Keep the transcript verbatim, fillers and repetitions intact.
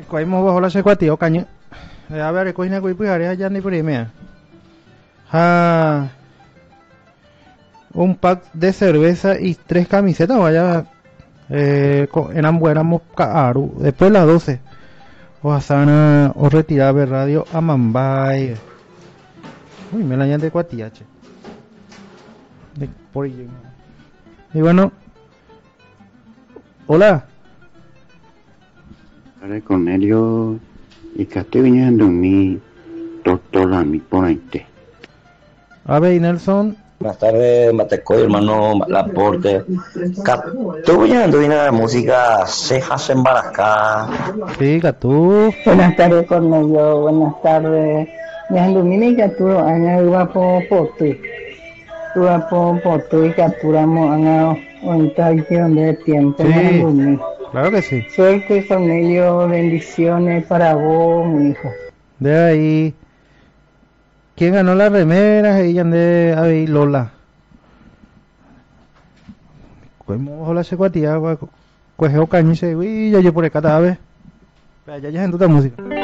Coimos bajo la secuatía o caño. A ver, coina coi pues área ya ni primera. Ah, un pack de cerveza y tres camisetas, vaya. Eh, eran buenas caru. Después las doce. O asana o retirar de radio a Mambay. Uy, me la llaman de cuatiache. De por ahí. Y bueno. Hola. Para Cornelio y que estoy viniendo mi doctor a mi ponente. A ver, Nelson. Buenas tardes, Matecoy, hermano Laporte. Estoy oyendo una música cejas embarazcadas. Sí, Catú. Buenas tardes, Cornelio. Buenas tardes. Ya lumini Catú, anya guapo potui. Guapo potui capturamos anya orientación de tiempo. Sí, claro que sí. Suerte, Cornelio. Bendiciones para vos, mi hijo. De ahí. ¿Quién ganó las remeras? Ella de ahí Lola. Cogemos la secuatía, cogeo cañice, uy, yo yo por acá, ¿sabes? Ya ya ya en tu música.